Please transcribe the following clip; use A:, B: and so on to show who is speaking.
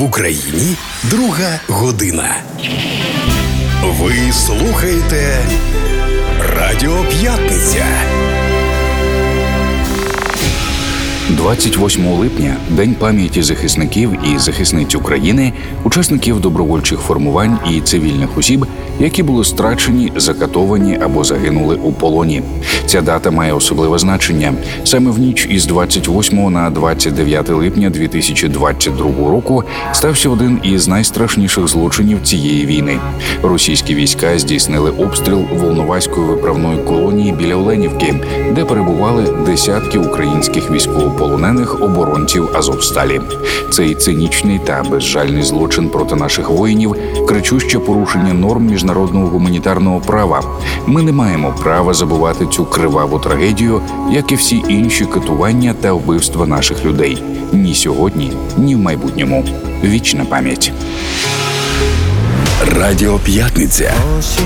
A: В Україні друга година. Ви слухаєте Радіо П'ятниця.
B: 28 липня – День пам'яті захисників і захисниць України, учасників добровольчих формувань і цивільних осіб, які були страчені, закатовані або загинули у полоні. Ця дата має особливе значення. Саме в ніч із 28 на 29 липня 2022 року стався один із найстрашніших злочинів цієї війни. Російські війська здійснили обстріл Волноваської виправної колонії біля Оленівки, де перебували десятки українських військовополонених оборонців Азовсталі. Цей цинічний та безжальний злочин проти наших воїнів – кричуще порушення норм міжнародного гуманітарного права. Ми не маємо права забувати цю криваву трагедію, як і всі інші катування та вбивства наших людей. Ні сьогодні, ні в майбутньому. Вічна пам'ять.
A: Радіо П'ятниця.